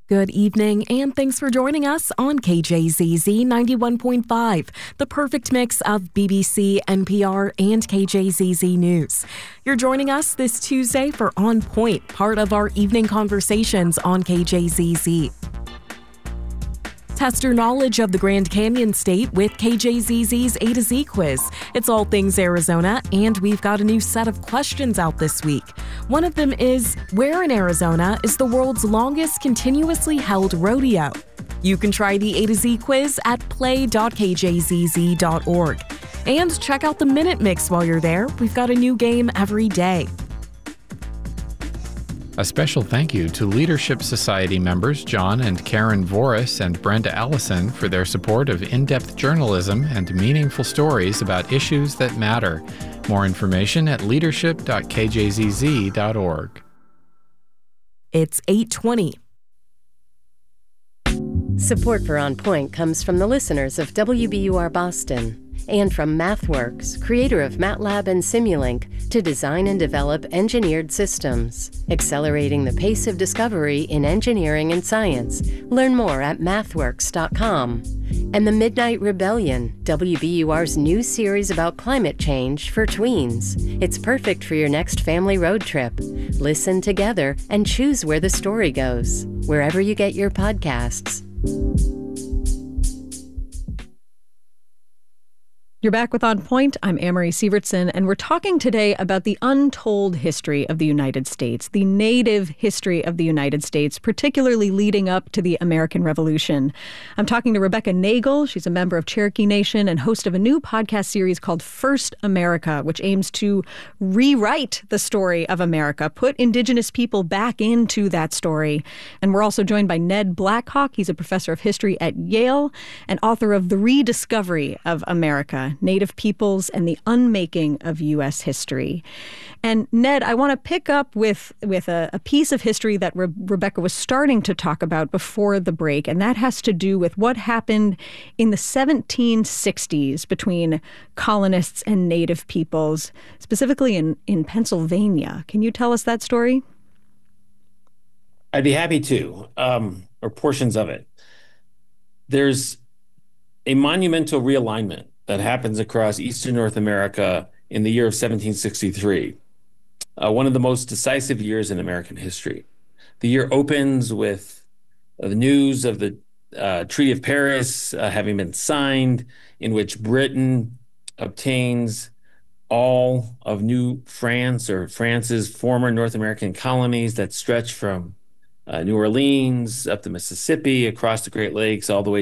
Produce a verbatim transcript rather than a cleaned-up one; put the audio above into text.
Good evening, and thanks for joining us on K J Z Z ninety-one point five, the perfect mix of B B C, N P R, and K J Z Z News. You're joining us this Tuesday for On Point, part of our evening conversations on K J Z Z. Test your knowledge of the Grand Canyon State with K J Z Z's A to Z quiz. It's all things Arizona, and we've got a new set of questions out this week. One of them is, where in Arizona is the world's longest continuously held rodeo? You can try the A to Z quiz at play dot k j z z dot org. And check out the Minute Mix while you're there. We've got a new game every day. A special thank you to Leadership Society members John and Karen Voris and Brenda Allison for their support of in-depth journalism and meaningful stories about issues that matter. More information at leadership dot k j z z dot org. It's eight twenty. Support for On Point comes from the listeners of W B U R Boston and from MathWorks, creator of MATLAB and Simulink, to design and develop engineered systems, accelerating the pace of discovery in engineering and science. Learn more at mathworks dot com. And The Midnight Rebellion, W B U R's new series about climate change for tweens. It's perfect for your next family road trip. Listen together and choose where the story goes, wherever you get your podcasts. You're back with On Point. I'm Amory Sievertson, and we're talking today about the untold history of the United States, the native history of the United States, particularly leading up to the American Revolution. I'm talking to Rebecca Nagle. She's a member of Cherokee Nation and host of a new podcast series called First America, which aims to rewrite the story of America, put Indigenous people back into that story. And we're also joined by Ned Blackhawk. He's a professor of history at Yale and author of The Rediscovery of America: Native Peoples and the Unmaking of U S History. And Ned, I want to pick up with, with a, a piece of history that Re- Rebecca was starting to talk about before the break, and that has to do with what happened in the seventeen sixties between colonists and Native peoples, specifically in, in Pennsylvania. Can you tell us that story? I'd be happy to, um, or portions of it. There's a monumental realignment that happens across Eastern North America in the year of seventeen sixty-three, uh, one of the most decisive years in American history. The year opens with uh, the news of the uh, Treaty of Paris uh, having been signed, in which Britain obtains all of New France, or France's former North American colonies that stretch from uh, New Orleans up the Mississippi, across the Great Lakes, all the way